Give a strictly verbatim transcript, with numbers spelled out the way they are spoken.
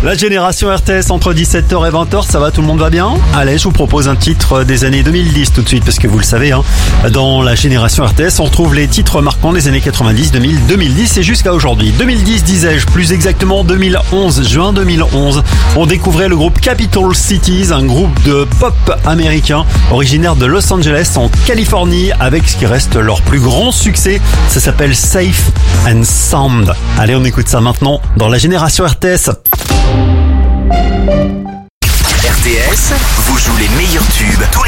La génération R T S entre dix-sept heures et vingt heures, ça va, tout le monde va bien? Allez, je vous propose un titre des années deux mille dix tout de suite, parce que vous le savez, hein, dans la génération R T S, on retrouve les titres marquants des années quatre-vingt-dix, deux mille, deux mille dix et jusqu'à aujourd'hui. deux mille dix, disais-je, plus exactement deux mille onze, juin deux mille onze, on découvrait le groupe Capital Cities, un groupe de pop américain originaire de Los Angeles en Californie, avec ce qui reste leur plus grand succès. Ça s'appelle Safe and Sound. Allez, on écoute ça maintenant dans la génération R T S. R T S vous joue les meilleurs tubes tous les